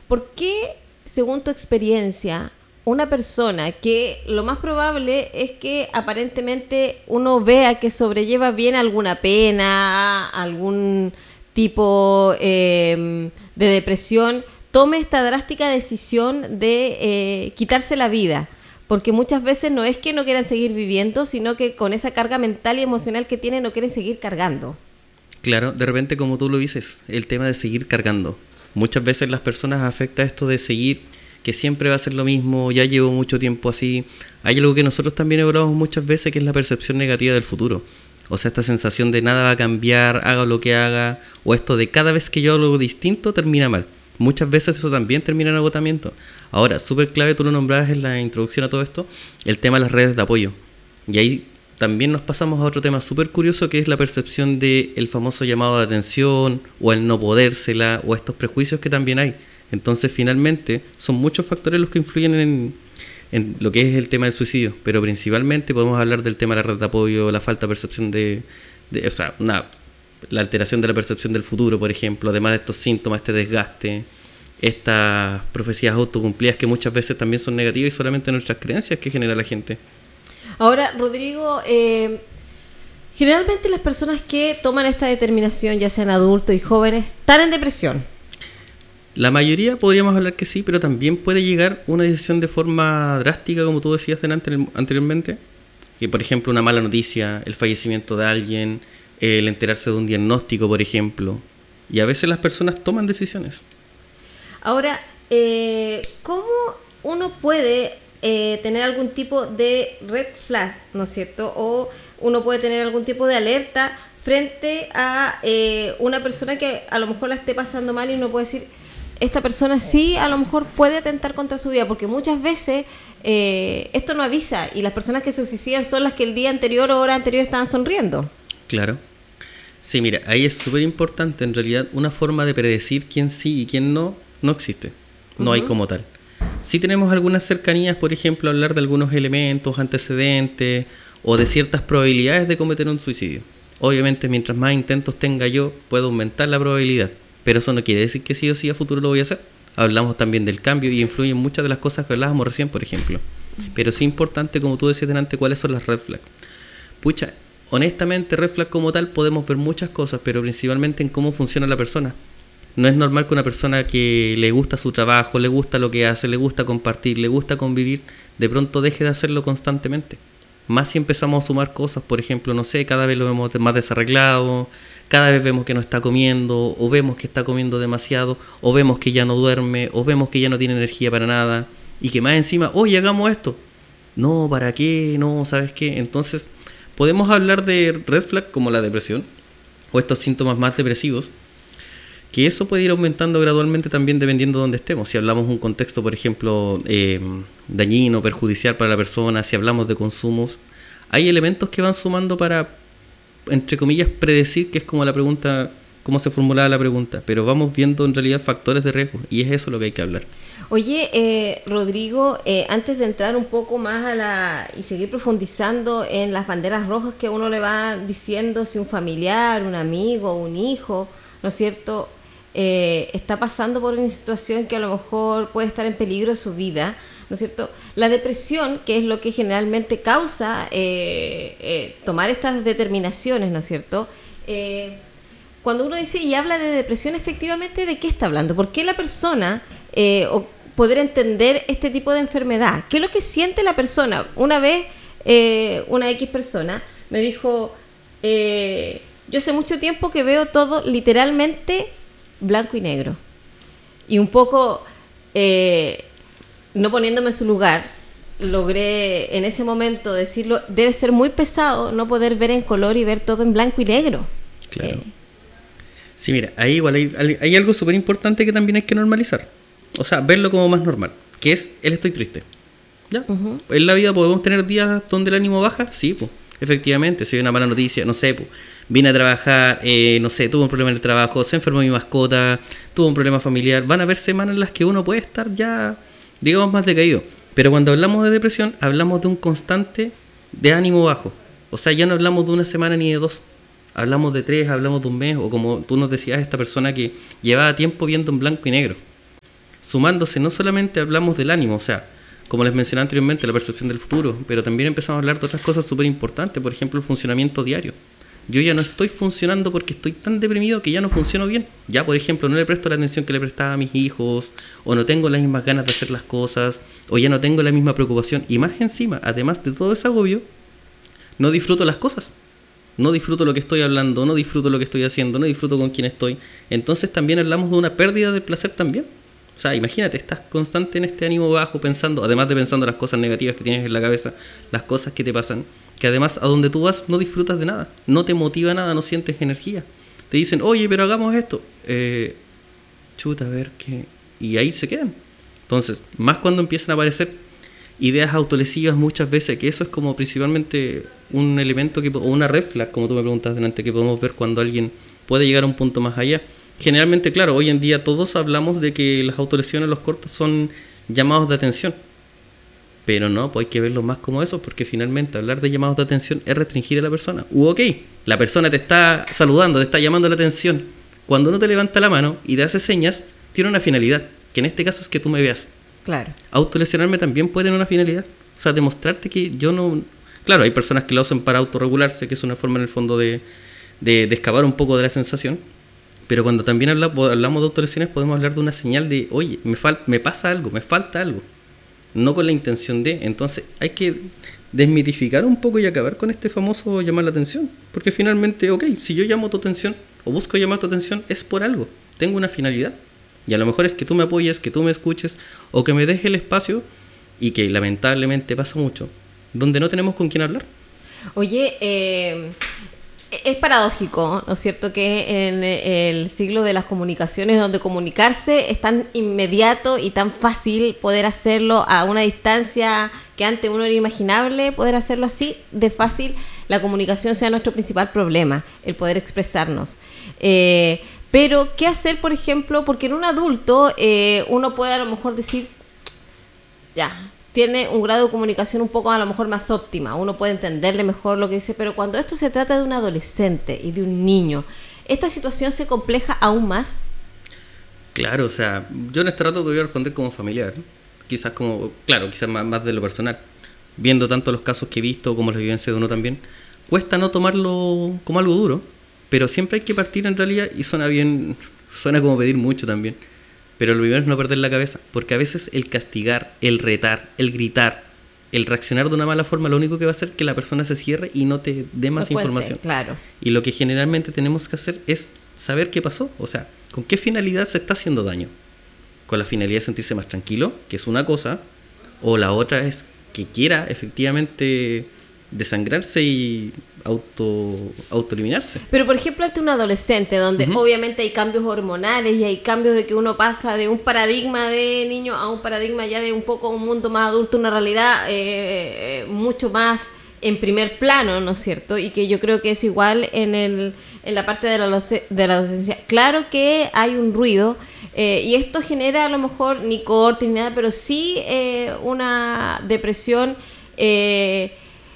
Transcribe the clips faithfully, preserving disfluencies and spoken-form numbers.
¿por qué, según tu experiencia, una persona que lo más probable es que aparentemente uno vea que sobrelleva bien alguna pena, algún tipo eh, de depresión, tome esta drástica decisión de eh, quitarse la vida? Porque muchas veces no es que no quieran seguir viviendo, sino que con esa carga mental y emocional que tienen no quieren seguir cargando. Claro, de repente, como tú lo dices, el tema de seguir cargando. Muchas veces las personas afecta esto de seguir, que siempre va a ser lo mismo, ya llevo mucho tiempo así. Hay algo que nosotros también hablamos muchas veces, que es la percepción negativa del futuro. O sea, esta sensación de nada va a cambiar, haga lo que haga, o esto de cada vez que yo hago algo distinto termina mal. Muchas veces eso también termina en agotamiento. Ahora, súper clave, tú lo nombrabas en la introducción a todo esto, el tema de las redes de apoyo. Y ahí también nos pasamos a otro tema súper curioso, que es la percepción del famoso llamado de atención, o el no podérsela, o estos prejuicios que también hay. Entonces, finalmente, son muchos factores los que influyen en, en lo que es el tema del suicidio, pero principalmente podemos hablar del tema de la red de apoyo, la falta de percepción de, de o sea, una, la alteración de la percepción del futuro, por ejemplo, además de estos síntomas, este desgaste, estas profecías autocumplidas que muchas veces también son negativas y solamente nuestras creencias que genera la gente. Ahora, Rodrigo, eh, generalmente las personas que toman esta determinación, ya sean adultos y jóvenes, están en depresión. La mayoría podríamos hablar que sí, pero también puede llegar una decisión de forma drástica, como tú decías delante, anteriormente, que por ejemplo una mala noticia, el fallecimiento de alguien, el enterarse de un diagnóstico, por ejemplo, y a veces las personas toman decisiones. Ahora, eh, ¿cómo uno puede eh, tener algún tipo de red flag, ¿no es cierto? O uno puede tener algún tipo de alerta frente a eh, una persona que a lo mejor la esté pasando mal y uno puede decir, esta persona sí a lo mejor puede atentar contra su vida, porque muchas veces eh, esto no avisa y las personas que se suicidan son las que el día anterior o hora anterior estaban sonriendo. Claro. Sí, mira, ahí es súper importante. En realidad, una forma de predecir quién sí y quién no, no existe. No uh-huh. hay como tal. Sí tenemos algunas cercanías, por ejemplo, hablar de algunos elementos, antecedentes o de ciertas probabilidades de cometer un suicidio. Obviamente, mientras más intentos tenga yo, puedo aumentar la probabilidad. Pero eso no quiere decir que sí o sí a futuro lo voy a hacer. Hablamos también del cambio y influyen muchas de las cosas que hablábamos recién, por ejemplo. Pero sí importante, como tú decías delante, cuáles son las red flags. Pucha, honestamente, red flag como tal podemos ver muchas cosas, pero principalmente en cómo funciona la persona. No es normal que una persona que le gusta su trabajo, le gusta lo que hace, le gusta compartir, le gusta convivir, de pronto deje de hacerlo constantemente. Más si empezamos a sumar cosas, por ejemplo, no sé, cada vez lo vemos más desarreglado, cada vez vemos que no está comiendo, o vemos que está comiendo demasiado, o vemos que ya no duerme, o vemos que ya no tiene energía para nada, y que más encima, oye, hagamos esto. No, ¿para qué? No, ¿sabes qué? Entonces, podemos hablar de red flag como la depresión, o estos síntomas más depresivos, que eso puede ir aumentando gradualmente también dependiendo de dónde estemos. Si hablamos de un contexto, por ejemplo, eh, dañino, perjudicial para la persona, si hablamos de consumos, hay elementos que van sumando para, entre comillas, predecir, que es como la pregunta, cómo se formulaba la pregunta, pero vamos viendo en realidad factores de riesgo, y es eso lo que hay que hablar. Oye, eh, Rodrigo, eh, antes de entrar un poco más a la y seguir profundizando en las banderas rojas que uno le va diciendo si un familiar, un amigo, un hijo, ¿no es cierto?, Eh, está pasando por una situación que a lo mejor puede estar en peligro su vida, ¿no es cierto? La depresión, que es lo que generalmente causa eh, eh, tomar estas determinaciones, ¿no es cierto? Eh, cuando uno dice y habla de depresión, efectivamente, ¿de qué está hablando? ¿Por qué la persona, eh, o poder entender este tipo de enfermedad? ¿Qué es lo que siente la persona? Una vez, eh, una X persona me dijo, eh, yo hace mucho tiempo que veo todo literalmente blanco y negro, y un poco eh, no poniéndome en su lugar, logré en ese momento decirlo, debe ser muy pesado no poder ver en color y ver todo en blanco y negro. Claro. Eh. Sí, mira, ahí igual hay, hay algo súper importante que también hay que normalizar, o sea, verlo como más normal, que es el estoy triste. ¿Ya? Uh-huh. En la vida podemos tener días donde el ánimo baja, sí, pues. Efectivamente, si hay una mala noticia, no sé, pues, vine a trabajar, eh, no sé, tuve un problema en el trabajo, se enfermó mi mascota, tuve un problema familiar. Van a haber semanas en las que uno puede estar ya, digamos, más decaído. Pero cuando hablamos de depresión, hablamos de un constante de ánimo bajo. O sea, ya no hablamos de una semana ni de dos. Hablamos de tres, hablamos de un mes, o como tú nos decías, esta persona que llevaba tiempo viendo en blanco y negro. Sumándose, no solamente hablamos del ánimo, o sea, como les mencioné anteriormente, la percepción del futuro, pero también empezamos a hablar de otras cosas súper importantes, por ejemplo, el funcionamiento diario. Yo ya no estoy funcionando porque estoy tan deprimido que ya no funciono bien. Ya, por ejemplo, no le presto la atención que le prestaba a mis hijos, o no tengo las mismas ganas de hacer las cosas, o ya no tengo la misma preocupación. Y más encima, además de todo ese agobio, no disfruto las cosas. No disfruto lo que estoy hablando, no disfruto lo que estoy haciendo, no disfruto con quién estoy. Entonces también hablamos de una pérdida del placer también. O sea, imagínate, estás constante en este ánimo bajo pensando, además de pensando las cosas negativas que tienes en la cabeza, las cosas que te pasan, que además a donde tú vas no disfrutas de nada, no te motiva nada, no sientes energía. Te dicen, oye, pero hagamos esto. Eh, chuta, a ver qué... Y ahí se quedan. Entonces, más cuando empiezan a aparecer ideas autolesivas muchas veces, que eso es como principalmente un elemento, que, o una red flag, como tú me preguntas delante, que podemos ver cuando alguien puede llegar a un punto más allá. Generalmente, claro, hoy en día todos hablamos de que las autolesiones, los cortes son llamados de atención. Pero no, pues hay que verlo más como eso, porque finalmente hablar de llamados de atención es restringir a la persona. U ok, la persona te está saludando, te está llamando la atención. Cuando uno te levanta la mano y te hace señas, tiene una finalidad, que en este caso es que tú me veas. Claro. Autolesionarme también puede tener una finalidad. O sea, demostrarte que yo no... Claro, hay personas que lo usan para autorregularse, que es una forma en el fondo de, de, de escapar un poco de la sensación. Pero cuando también habla, hablamos de autolesiones, podemos hablar de una señal de, oye, me, fal, me pasa algo, me falta algo. No con la intención de... Entonces hay que desmitificar un poco y acabar con este famoso llamar la atención. Porque finalmente, ok, si yo llamo tu atención o busco llamar tu atención, es por algo. Tengo una finalidad. Y a lo mejor es que tú me apoyes, que tú me escuches o que me dejes el espacio, y que lamentablemente pasa mucho, donde no tenemos con quién hablar. Oye, eh, es paradójico, ¿no es cierto?, que en el siglo de las comunicaciones, donde comunicarse es tan inmediato y tan fácil poder hacerlo a una distancia que antes uno era inimaginable, poder hacerlo así de fácil, la comunicación sea nuestro principal problema, el poder expresarnos. Eh, pero, ¿qué hacer, por ejemplo? Porque en un adulto eh, uno puede a lo mejor decir, ya, tiene un grado de comunicación un poco a lo mejor más óptima, uno puede entenderle mejor lo que dice, pero cuando esto se trata de un adolescente y de un niño, ¿esta situación se compleja aún más? Claro, o sea, yo en este rato te voy a responder como familiar, quizás como, claro, quizás más, más de lo personal, viendo tanto los casos que he visto como las vivencias de uno también, cuesta no tomarlo como algo duro, pero siempre hay que partir en realidad, y suena bien, suena como pedir mucho también, pero lo primero es no perder la cabeza, porque a veces el castigar, el retar, el gritar, el reaccionar de una mala forma, lo único que va a hacer es que la persona se cierre y no te dé más No información. cuente, claro. Y lo que generalmente tenemos que hacer es saber qué pasó, o sea, con qué finalidad se está haciendo daño. Con la finalidad de sentirse más tranquilo, que es una cosa, o la otra es que quiera efectivamente desangrarse y auto autoeliminarse. Pero por ejemplo ante un adolescente donde uh-huh. obviamente hay cambios hormonales y hay cambios de que uno pasa de un paradigma de niño a un paradigma ya de un poco un mundo más adulto, una realidad eh, mucho más en primer plano, ¿no es cierto? Y que yo creo que es igual en el en la parte de la, de la docencia. Claro que hay un ruido eh, y esto genera a lo mejor ni corte ni nada, pero sí eh, una depresión. eh,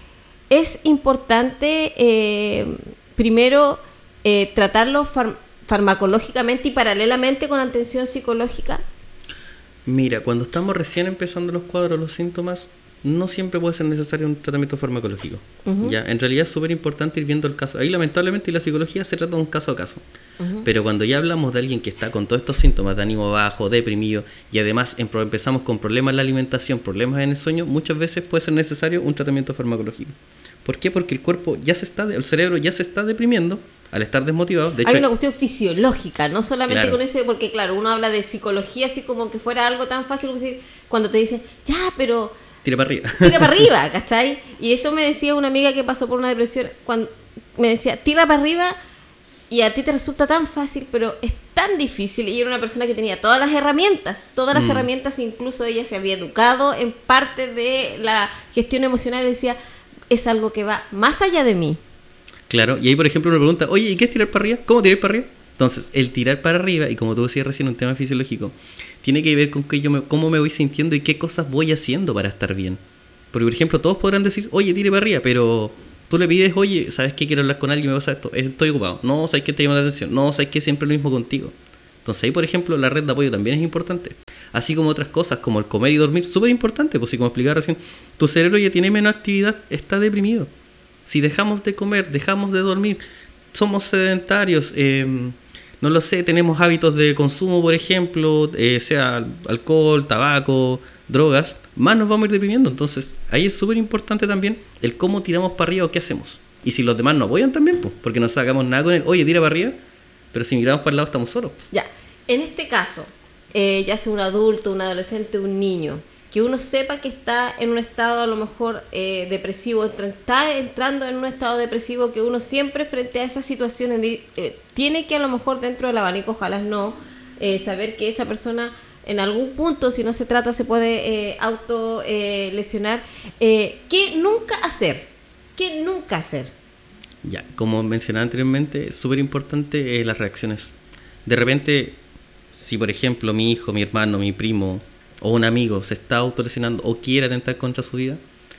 Es importante, eh, primero, eh, tratarlo far- farmacológicamente y paralelamente con atención psicológica. Mira, cuando estamos recién empezando los cuadros, los síntomas, no siempre puede ser necesario un tratamiento farmacológico. Uh-huh. Ya, en realidad es súper importante ir viendo el caso. Ahí lamentablemente la psicología se trata de un caso a caso. Uh-huh. Pero cuando ya hablamos de alguien que está con todos estos síntomas de ánimo bajo, deprimido, y además en, empezamos con problemas en la alimentación, problemas en el sueño, muchas veces puede ser necesario un tratamiento farmacológico. ¿Por qué? Porque el cuerpo ya se está, el cerebro ya se está deprimiendo al estar desmotivado. De hecho, hay una cuestión fisiológica, no solamente claro. con ese, porque claro, uno habla de psicología así como que fuera algo tan fácil como decir, cuando te dicen, ya, pero... Tira para arriba. Tira para arriba, ¿cachai? Y eso me decía una amiga que pasó por una depresión, cuando me decía, tira para arriba y a ti te resulta tan fácil, pero es tan difícil. Y era una persona que tenía todas las herramientas, todas las mm. herramientas, incluso ella se había educado en parte de la gestión emocional y decía... es algo que va más allá de mí. Claro, y ahí por ejemplo uno pregunta, oye, ¿y qué es tirar para arriba? ¿Cómo tirar para arriba? Entonces, el tirar para arriba, y como tú decías recién, un tema fisiológico, tiene que ver con que yo me, cómo me voy sintiendo y qué cosas voy haciendo para estar bien. Porque, por ejemplo, todos podrán decir, oye, tire para arriba, pero tú le pides, oye, ¿sabes qué? Quiero hablar con alguien, me pasa esto, estoy ocupado. No, ¿sabes qué? Te llama la atención. No, ¿sabes qué? Siempre lo mismo contigo. Entonces ahí, por ejemplo, la red de apoyo también es importante. Así como otras cosas, como el comer y dormir, súper importante, pues si como explicaba recién, tu cerebro ya tiene menos actividad, está deprimido. Si dejamos de comer, dejamos de dormir, somos sedentarios, eh, no lo sé, tenemos hábitos de consumo, por ejemplo, eh, sea alcohol, tabaco, drogas, más nos vamos a ir deprimiendo. Entonces, ahí es súper importante también el cómo tiramos para arriba o qué hacemos. Y si los demás nos apoyan también, pues, porque no sacamos nada con el, oye, tira para arriba, pero si miramos para el lado estamos solos. Ya, en este caso, eh, ya sea un adulto, un adolescente, un niño, que uno sepa que está en un estado a lo mejor eh, depresivo, está entrando en un estado depresivo, que uno siempre frente a esas situaciones eh, tiene que a lo mejor dentro del abanico, ojalá no, eh, saber que esa persona en algún punto, si no se trata, se puede eh, auto eh, lesionar. Eh, ¿Qué nunca hacer? ¿Qué nunca hacer? Ya, como mencionaba anteriormente, es súper importante eh, las reacciones. De repente, si por ejemplo mi hijo, mi hermano, mi primo o un amigo se está autolesionando o quiere atentar contra su vida,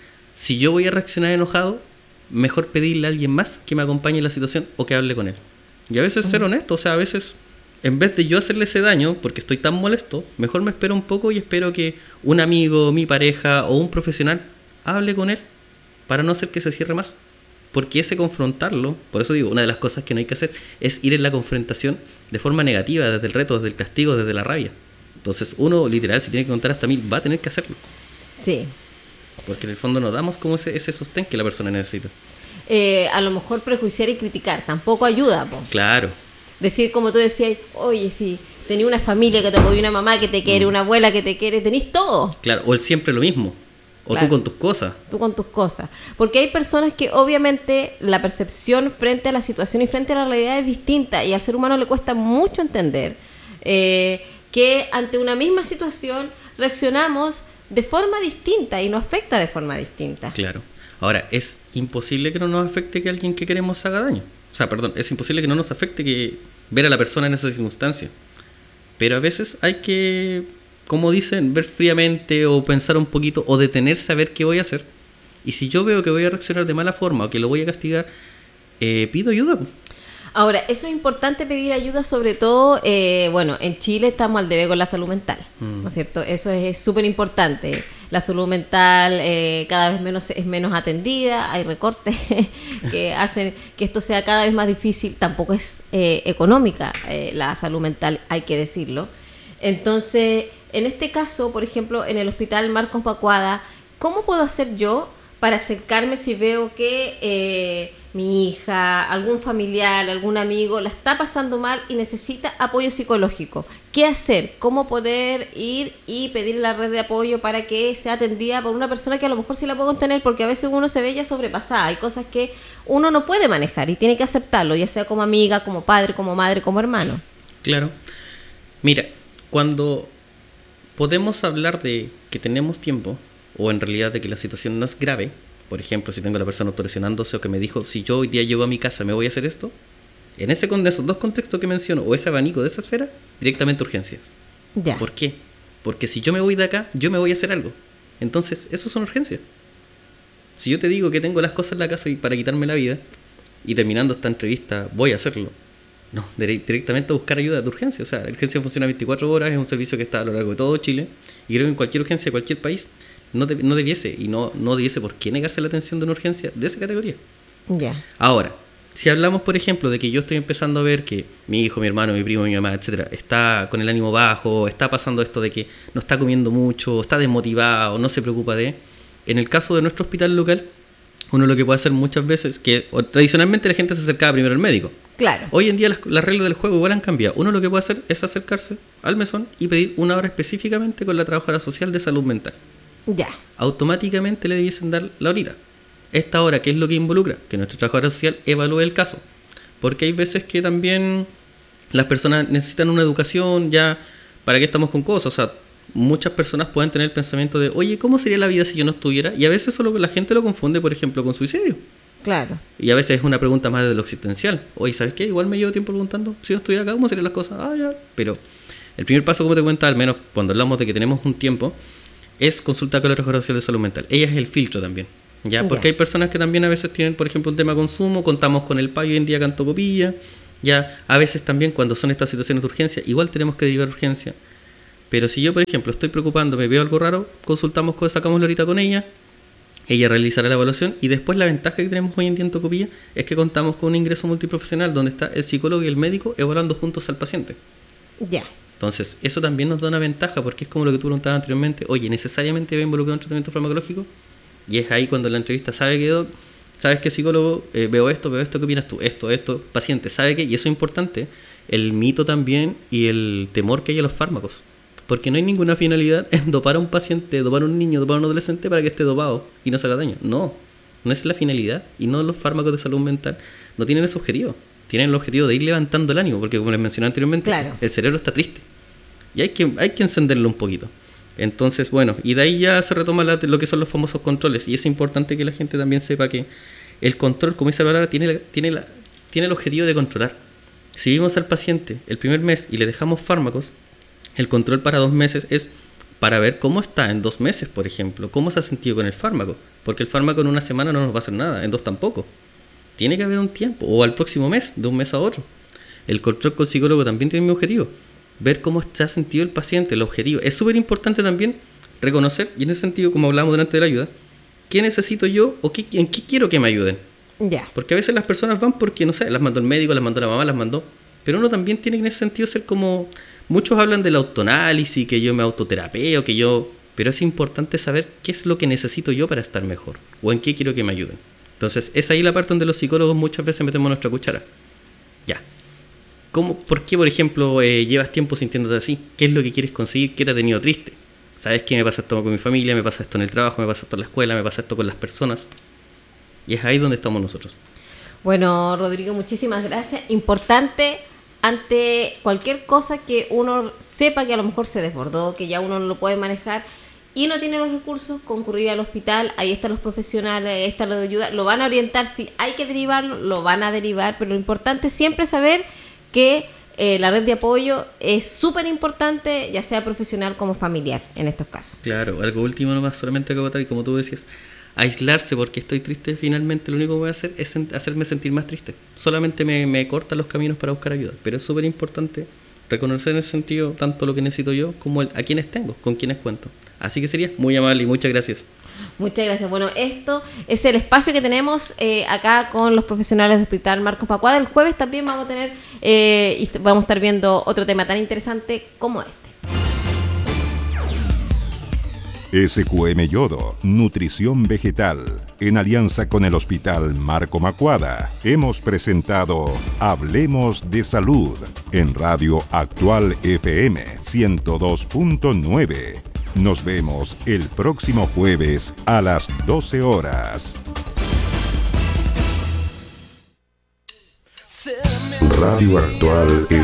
si yo voy a reaccionar enojado, mejor pedirle a alguien más que me acompañe en la situación o que hable con él. Y a veces ser honesto, o sea, a veces en vez de yo hacerle ese daño porque estoy tan molesto, mejor me espero un poco y espero que un amigo, mi pareja o un profesional hable con él para no hacer que se cierre más. Porque ese confrontarlo, por eso digo, una de las cosas que no hay que hacer es ir en la confrontación de forma negativa, desde el reto, desde el castigo, desde la rabia. Entonces uno literal, si tiene que contar hasta mil, va a tener que hacerlo. Sí. Porque en el fondo no damos como ese, ese sostén que la persona necesita. Eh, a lo mejor prejuiciar y criticar tampoco ayuda, po. Claro. Decir, como tú decías, oye, si tenés una familia que te apoya, una mamá que te quiere, mm. una abuela que te quiere, tenés todo. Claro, o el siempre lo mismo. O claro, tú con tus cosas. Tú con tus cosas. Porque hay personas que obviamente la percepción frente a la situación y frente a la realidad es distinta y al ser humano le cuesta mucho entender eh, que ante una misma situación reaccionamos de forma distinta y nos afecta de forma distinta. Claro. Ahora, es imposible que no nos afecte que alguien que queremos haga daño. O sea, perdón, es imposible que no nos afecte que ver a la persona en esa circunstancia. Pero a veces hay que, como dicen, ver fríamente o pensar un poquito o detenerse a ver qué voy a hacer. Y si yo veo que voy a reaccionar de mala forma o que lo voy a castigar, eh, pido ayuda. Ahora, eso es importante pedir ayuda, sobre todo, eh, bueno, en Chile estamos al debe con la salud mental, mm. ¿no es cierto? Eso es súper importante. La salud mental eh, cada vez menos es menos atendida, hay recortes que hacen que esto sea cada vez más difícil. Tampoco es eh, económica eh, la salud mental, hay que decirlo. Entonces, en este caso, por ejemplo, en el Hospital Marcos Bacuada, ¿cómo puedo hacer yo para acercarme si veo que eh, mi hija, algún familiar, algún amigo la está pasando mal y necesita apoyo psicológico? ¿Qué hacer? ¿Cómo poder ir y pedir la red de apoyo para que sea atendida por una persona que a lo mejor sí la puedo contener? Porque a veces uno se ve ya sobrepasada. Hay cosas que uno no puede manejar y tiene que aceptarlo, ya sea como amiga, como padre, como madre, como hermano. Claro. Mira, cuando podemos hablar de que tenemos tiempo, o en realidad de que la situación no es grave, por ejemplo, si tengo a la persona autolesionándose o que me dijo, si yo hoy día llego a mi casa, ¿me voy a hacer esto? En ese con esos dos contextos que menciono, o ese abanico de esa esfera, directamente urgencias. Ya. ¿Por qué? Porque si yo me voy de acá, yo me voy a hacer algo. Entonces, eso son urgencias. Si yo te digo que tengo las cosas en la casa y para quitarme la vida, y terminando esta entrevista voy a hacerlo, no, directamente a buscar ayuda de urgencia. O sea, la urgencia funciona veinticuatro horas, es un servicio que está a lo largo de todo Chile, y creo que en cualquier urgencia de cualquier país no, de, no debiese, y no, no debiese por qué negarse la atención de una urgencia de esa categoría. Ya. Ahora, si hablamos, por ejemplo, de que yo estoy empezando a ver que mi hijo, mi hermano, mi primo, mi mamá, etcétera, está con el ánimo bajo, está pasando esto de que no está comiendo mucho, está desmotivado, no se preocupa de... En el caso de nuestro hospital local, uno lo que puede hacer muchas veces, que tradicionalmente la gente se acercaba primero al médico. Claro. Hoy en día las, las reglas del juego igual han cambiado. Uno lo que puede hacer es acercarse al mesón y pedir una hora específicamente con la trabajadora social de salud mental. Ya. Automáticamente le debiesen dar la horita. Esta hora, ¿qué es lo que involucra? Que nuestra trabajadora social evalúe el caso. Porque hay veces que también las personas necesitan una educación ya. ¿Para qué estamos con cosas? O sea, muchas personas pueden tener el pensamiento de, oye, ¿cómo sería la vida si yo no estuviera? Y a veces solo la gente lo confunde, por ejemplo, con suicidio. Claro. Y a veces es una pregunta más de lo existencial. Oye, ¿sabes qué? Igual me llevo tiempo preguntando, si no estuviera acá, ¿cómo serían las cosas? Ah, ya. Pero el primer paso, como te cuenta, al menos cuando hablamos de que tenemos un tiempo, es consultar con la trabajadora social de salud mental. Ella es el filtro también. ¿Ya? Porque ya. Hay personas que también a veces tienen, por ejemplo, un tema de consumo, contamos con el payo hoy en día canto copilla, ya, a veces también cuando son estas situaciones de urgencia, igual tenemos que derivar urgencia, Pero si yo, por ejemplo, estoy preocupándome, veo algo raro, consultamos, sacamos la horita con ella, ella realizará la evaluación y después la ventaja que tenemos hoy en día en Tocopilla es que contamos con un ingreso multiprofesional donde está el psicólogo y el médico evaluando juntos al paciente. Ya. Entonces, eso también nos da una ventaja porque es como lo que tú preguntabas anteriormente, oye, ¿necesariamente va involucrado un tratamiento farmacológico? Y es ahí cuando la entrevista sabe que, doc, ¿sabes qué, psicólogo? Eh, veo esto, veo esto, ¿qué opinas tú? Esto, esto, paciente, ¿sabe qué? Y eso es importante, el mito también y el temor que hay a los fármacos. Porque no hay ninguna finalidad en dopar a un paciente, dopar a un niño, dopar a un adolescente para que esté dopado y no se haga daño. No, no es la finalidad. Y no los fármacos de salud mental no tienen ese objetivo. Tienen el objetivo de ir levantando el ánimo, porque como les mencioné anteriormente, claro, el cerebro está triste. Y hay que, hay que encenderlo un poquito. Entonces, bueno, y de ahí ya se retoma la, lo que son los famosos controles. Y es importante que la gente también sepa que el control, como dice Bárbara, tiene, la, tiene, la, tiene el objetivo de controlar. Si vimos al paciente el primer mes y le dejamos fármacos, el control para dos meses es para ver cómo está en dos meses, por ejemplo, cómo se ha sentido con el fármaco. Porque el fármaco en una semana no nos va a hacer nada, en dos tampoco. Tiene que haber un tiempo, o al próximo mes, de un mes a otro. El control con psicólogo también tiene mi objetivo. Ver cómo se ha sentido el paciente, el objetivo. Es súper importante también reconocer, y en ese sentido, como hablamos delante de la ayuda, ¿qué necesito yo o qué, en qué quiero que me ayuden? Ya. Porque a veces las personas van porque, no sé, las mandó el médico, las mandó la mamá, las mandó. Pero uno también tiene que en ese sentido ser como... Muchos hablan del autoanálisis, que yo me autoterapeo, que yo... Pero es importante saber qué es lo que necesito yo para estar mejor. O en qué quiero que me ayuden. Entonces, es ahí la parte donde los psicólogos muchas veces metemos nuestra cuchara. Ya. ¿Cómo, ¿Por qué, por ejemplo, eh, llevas tiempo sintiéndote así? ¿Qué es lo que quieres conseguir? ¿Qué te ha tenido triste? ¿Sabes qué? Me pasa esto con mi familia, me pasa esto en el trabajo, me pasa esto en la escuela, me pasa esto con las personas. Y es ahí donde estamos nosotros. Bueno, Rodrigo, muchísimas gracias. Importante, ante cualquier cosa que uno sepa que a lo mejor se desbordó, que ya uno no lo puede manejar y no tiene los recursos, concurrir al hospital. Ahí están los profesionales, ahí está lo de ayuda. Lo van a orientar, si hay que derivarlo, lo van a derivar. Pero lo importante es siempre saber que eh, la red de apoyo es súper importante, ya sea profesional como familiar, en estos casos. Claro, algo último nomás, solamente que agotar, y como tú decías, aislarse porque estoy triste, finalmente lo único que voy a hacer es hacerme sentir más triste. Solamente me, me corta los caminos para buscar ayuda. Pero es súper importante reconocer en ese sentido tanto lo que necesito yo como el, a quienes tengo, con quienes cuento. Así que sería muy amable y muchas gracias. Muchas gracias. Bueno, esto es el espacio que tenemos eh, acá con los profesionales del Hospital Marcos Pacuada. El jueves también vamos a tener eh, y vamos a estar viendo otro tema tan interesante como este. S Q M Yodo, Nutrición Vegetal, en alianza con el Hospital Marco Macuada, hemos presentado Hablemos de Salud en Radio Actual F M ciento dos punto nueve. Nos vemos el próximo jueves a las doce horas. Radio Actual F